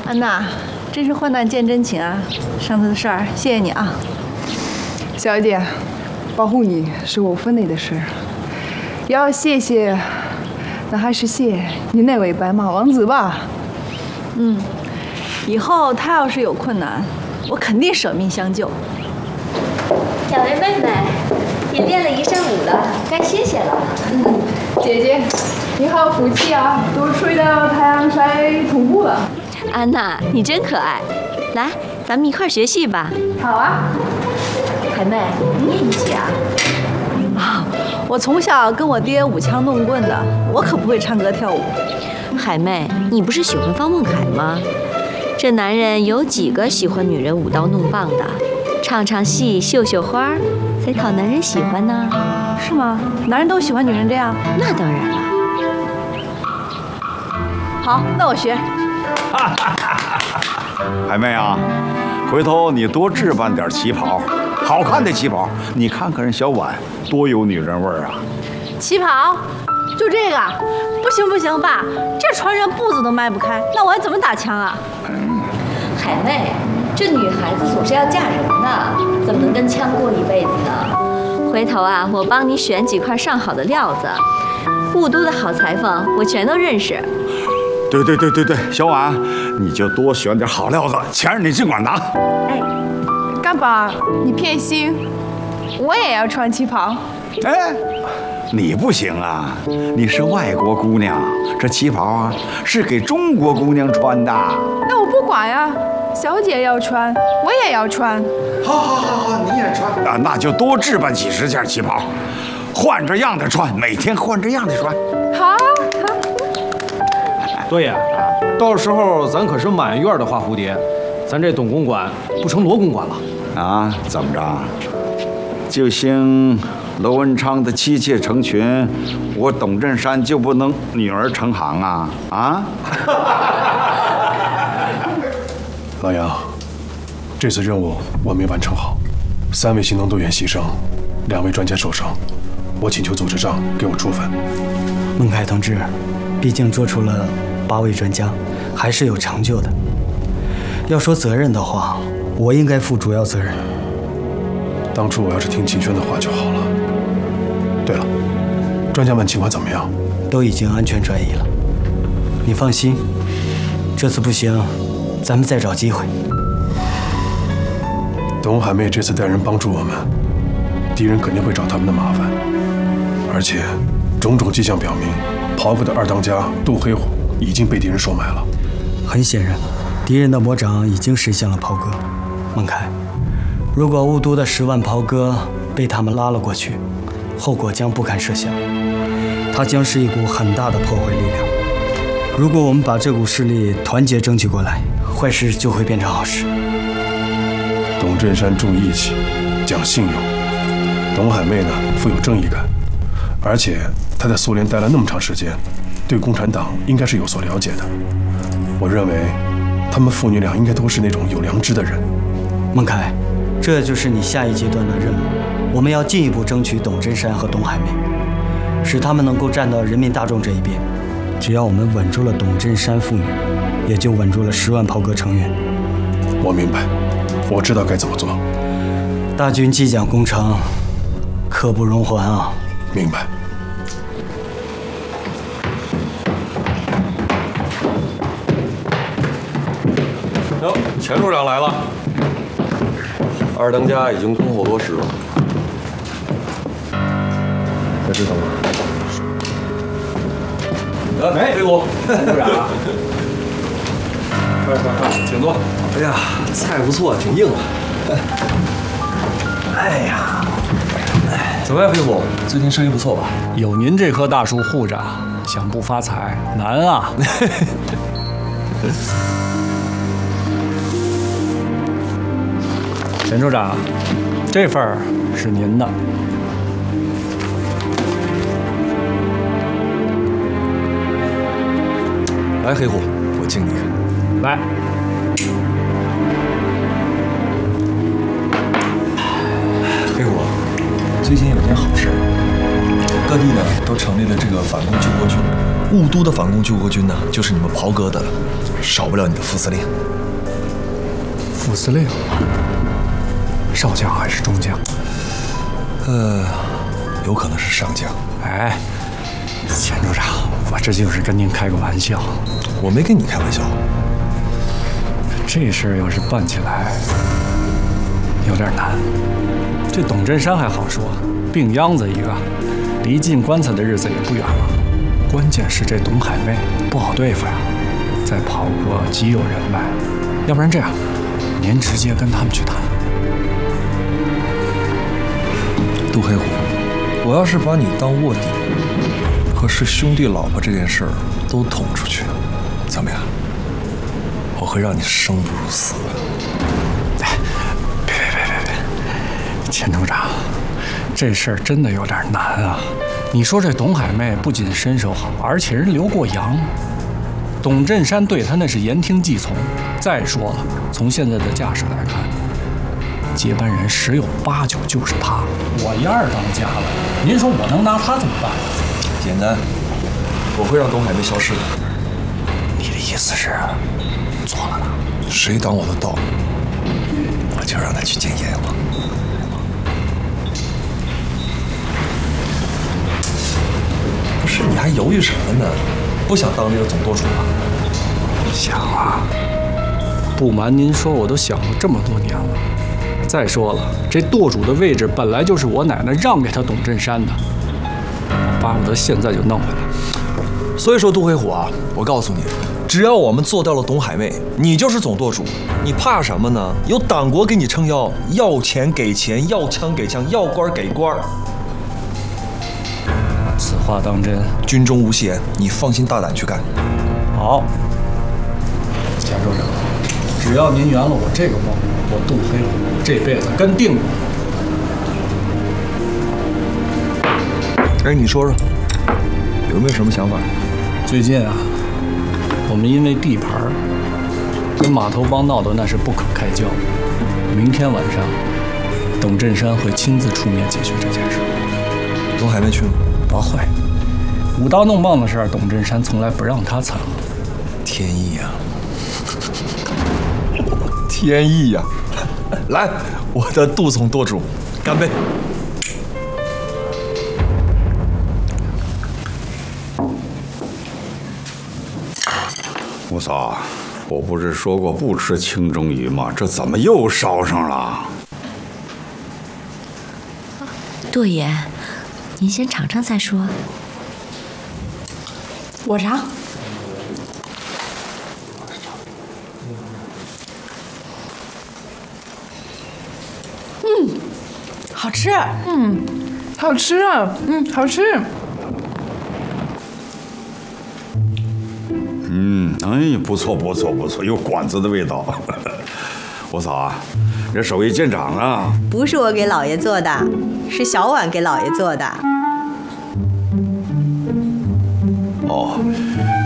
安娜，真是患难见真情啊！上次的事儿，谢谢你啊。 小姐，保护你是我分内的事，要谢谢，那还是谢你那位白马王子吧。 以后他要是有困难，我肯定舍命相救。 小薇妹妹，也练了一上午了，该歇歇了。 姐姐，你好福气啊，都吹到太阳晒同步了。 安娜，你真可爱。来，咱们一块儿学戏吧。 好啊。 海妹，你也一起啊？ 啊，我从小跟我爹舞枪弄棍的，我可不会唱歌跳舞。 海妹，你不是喜欢方梦凯吗？这男人有几个喜欢女人舞刀弄棒的？唱唱戏，绣绣花，才讨男人喜欢呢。 是吗？男人都喜欢女人这样？ 那当然了。 好，那我学。 海妹啊，回头你多置办点旗袍，好看的旗袍。你看看人小婉多有女人味儿啊！ 旗袍，就这个？不行不行，爸，这穿上步子都迈不开，那我还怎么打枪啊？ 海妹，这女孩子总是要嫁人的，怎么能跟枪过一辈子呢？回头啊，我帮你选几块上好的料子，雾都的好裁缝我全都认识。 对，小婉，你就多选点好料子，钱你尽管拿。 哎， 干爸，你偏心，我也要穿旗袍。 哎，你不行啊，你是外国姑娘，这旗袍啊是给中国姑娘穿的。 那我不管呀，小姐要穿，我也要穿。 好，你也穿啊，那就多置办几十件旗袍，换着样的穿，每天换着样的穿。 好。 多爷，到时候咱可是满院的花蝴蝶，咱这董公馆不成罗公馆了啊？怎么着？就兴罗文昌的妻妾成群，我董振山就不能女儿成行啊？啊？ 老杨，这次任务我没完成好，3位行动队员牺牲，2位专家受伤，我请求组织长给我处分。 孟凯同志，毕竟做出了8位专家，还是有成就的。要说责任的话，我应该负主要责任。 当初我要是听秦轩的话就好了。对了，专家们情况怎么样？ 都已经安全转移了。你放心，这次不行，咱们再找机会。 董海妹这次带人帮助我们，敌人肯定会找他们的麻烦，而且种种迹象表明，袍哥的2当家杜黑虎已经被敌人收买了。 很显然，敌人的魔掌已经实现了袍哥。孟凯，如果雾都的10万袍哥被他们拉了过去，后果将不堪设想。它将是一股很大的破坏力量。如果我们把这股势力团结争取过来，坏事就会变成好事。 董振山重义气，讲信用；董海妹呢，富有正义感，而且她在苏联待了那么长时间，对共产党应该是有所了解的。我认为，他们父女俩应该都是那种有良知的人。 孟凯，这就是你下一阶段的任务。我们要进一步争取董振山和董海妹，使他们能够站到人民大众这一边。只要我们稳住了董振山父女，也就稳住了10万袍哥成员。 我明白，我知道该怎么做。 大军即将攻城，刻不容缓啊！ 明白。 哟，钱处长来了。2当家已经恭候多时了。 在这等我。 哎，黑虎，处长。快，请坐。 哎呀，菜不错，挺硬啊。 哎呀，怎么样，黑虎？最近生意不错吧？ 有您这棵大树护着，想不发财难啊！陈处长，这份儿是您的。 来，黑虎，我敬你。 来。 黑虎，最近有件好事，各地呢都成立了这个反共救国军， 雾都的反攻救国军呢，就是你们袍哥的了，少不了你的副司令。 副司令，少将还是中将？ 有可能是上将。 哎，钱处长，我这就是跟您开个玩笑。 我没跟你开玩笑。 这事儿要是办起来，有点难。这董振山还好说，病秧子一个，离进棺材的日子也不远了。关键是这董海妹不好对付呀，在袍哥极有人脉。要不然这样，您直接跟他们去谈。 杜黑虎，我要是把你当卧底和是兄弟老婆这件事儿都捅出去，怎么样？我会让你生不如死。 哎，别！钱处长，这事儿真的有点难啊。你说这董海妹不仅身手好，而且人留过洋。董振山对她那是言听计从。再说了，从现在的架势来看，接班人十有八九就是他。我一二当家了，您说我能拿他怎么办？ 简单，我会让董海妹消失的。 你的意思是做了呢？ 谁挡我的道，我就让他去见阎王。不是，你还犹豫什么呢？不想当这个总舵主吗？ 想啊，不瞒您说，我都想了这么多年了。再说了，这舵主的位置本来就是我奶奶让给他董振山的，我巴不得现在就弄回来。 所以说，杜黑虎啊，我告诉你，只要我们做掉了董海妹，你就是总舵主，你怕什么呢？有党国给你撑腰，要钱给钱，要枪给枪，要官给官。 此话当真？ 军中无戏言，你放心大胆去干。 好，钱处长，只要您圆了我这个梦，我杜黑虎这辈子跟定了。 哎，你说说，有没有什么想法？ 最近啊，我们因为地盘跟码头帮闹得那是不可开交。明天晚上，董振山会亲自出面解决这件事。 董海妹去吗？ 不会。舞刀弄棒的事儿，董振山从来不让他掺和。 天意呀，天意呀！来，我的杜总舵主，干杯！ 五嫂，我不是说过不吃清蒸鱼吗？这怎么又烧上了？ 杜爷，您先尝尝再说。 我尝。好吃。 好吃啊，好吃。 哎，不错，有馆子的味道。五嫂啊，这手艺见长啊！ 不是我给老爷做的，是小婉给老爷做的。 哦，